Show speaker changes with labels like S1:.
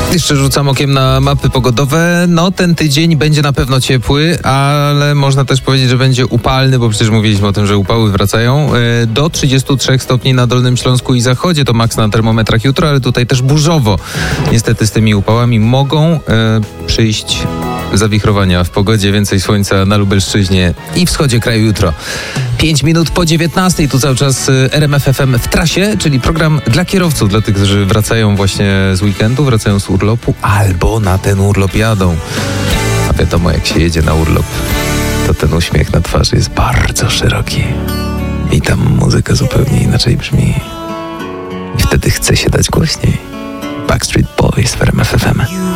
S1: Jeszcze rzucam okiem na mapy pogodowe. No, ten tydzień będzie na pewno ciepły, ale można też powiedzieć, że będzie upalny, bo przecież mówiliśmy o tym, że upały wracają. Do 33 stopni na Dolnym Śląsku i Zachodzie to maks na termometrach jutro, ale tutaj też burzowo. Niestety z tymi upałami mogą przyjść zawichrowania w pogodzie, więcej słońca na Lubelszczyźnie i wschodzie kraju jutro. 5 minut po 19, tu cały czas RMF FM w trasie, czyli program dla kierowców, dla tych, którzy wracają właśnie z weekendu, wracają z urlopu albo na ten urlop jadą. A wiadomo, jak się jedzie na urlop, to ten uśmiech na twarzy jest bardzo szeroki i tam muzyka zupełnie inaczej brzmi. I wtedy chce się dać głośniej. Backstreet Boys w RMF FM.